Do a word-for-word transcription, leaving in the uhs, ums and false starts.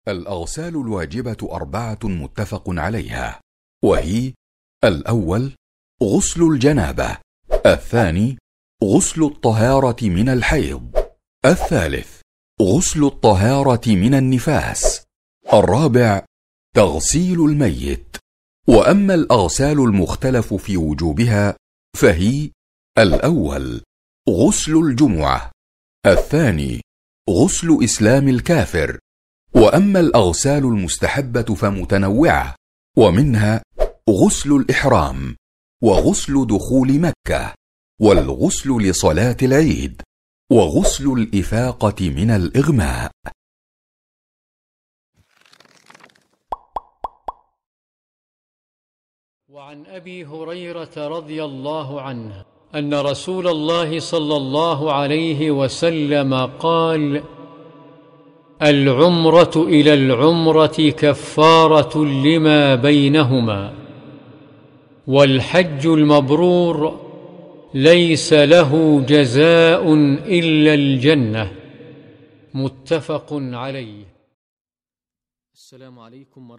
الأغسال الواجبة أربعة متفق عليها، وهي: الأول غسل الجنابة، الثاني غسل الطهارة من الحيض، الثالث غسل الطهارة من النفاس، الرابع تغسيل الميت. وأما الأغسال المختلف في وجوبها فهي: الأول غسل الجمعة، الثاني غسل إسلام الكافر. وأما الأغسال المستحبة فمتنوعة، ومنها غسل الإحرام، وغسل دخول مكة، والغسل لصلاة العيد، وغسل الإفاقة من الإغماء. وعن أبي هريرة رضي الله عنه أن رسول الله صلى الله عليه وسلم قال: العمرة إلى العمرة كفارة لما بينهما، والحج المبرور ليس له جزاء إلا الجنة. متفق عليه. السلام عليكم ورحمة